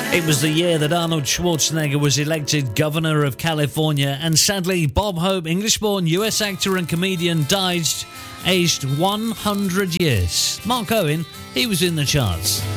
It was the year that Arnold Schwarzenegger was elected governor of California, and sadly, Bob Hope, English-born US actor and comedian, died aged 100 years. Mark Owen, he was in the charts.